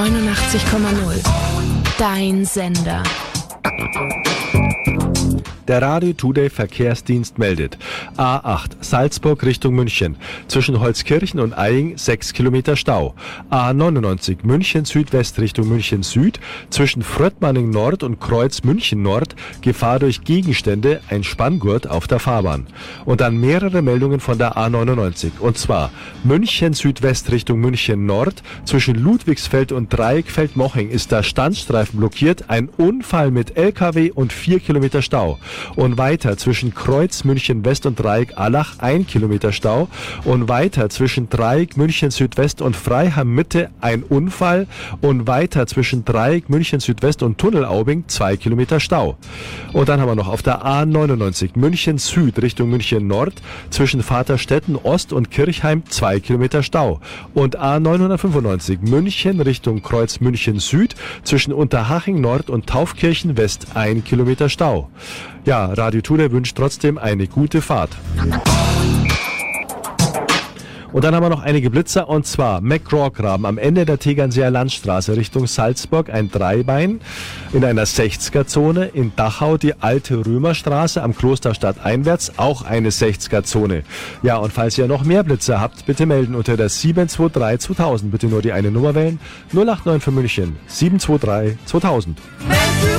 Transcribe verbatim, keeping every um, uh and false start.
neunundachtzig Komma null. Dein Sender. Der Radio Today Verkehrsdienst meldet: A acht Salzburg Richtung München. Zwischen Holzkirchen und Eying sechs Kilometer Stau. A neunundneunzig München Südwest Richtung München Süd. Zwischen Fröttmanning Nord und Kreuz München Nord Gefahr durch Gegenstände, ein Spanngurt auf der Fahrbahn. Und dann mehrere Meldungen von der A neunundneunzig. Und zwar München Südwest Richtung München Nord. Zwischen Ludwigsfeld und Dreieckfeld-Moching ist der Standstreifen blockiert. Ein Unfall mit L K W und vier Kilometer Stau. Und weiter zwischen Kreuz München West und Dreieck Allach ein Kilometer Stau. Und weiter zwischen Dreieck München Südwest und Freiham Mitte ein Unfall. Und weiter zwischen Dreieck München Südwest und Tunnelaubing zwei Kilometer Stau. Und dann haben wir noch auf der A neunundneunzig München Süd Richtung München Nord zwischen Vaterstetten Ost und Kirchheim zwei Kilometer Stau. Und A neunhundertfünfundneunzig München Richtung Kreuz München Süd zwischen Unterhaching Nord und Taufkirchen West ein Kilometer Stau. Ja, Radio Today wünscht trotzdem eine gute Fahrt. Und dann haben wir noch einige Blitzer, und zwar McGraw-Graben am Ende der Tegernseer Landstraße Richtung Salzburg, ein Dreibein in einer sechziger-Zone. In Dachau die alte Römerstraße am Klosterstadt einwärts, auch eine sechziger-Zone. Ja, und falls ihr noch mehr Blitzer habt, bitte melden unter der sieben zwei drei zweitausend. Bitte nur die eine Nummer wählen. null acht neun für München, sieben zwei drei zweitausend.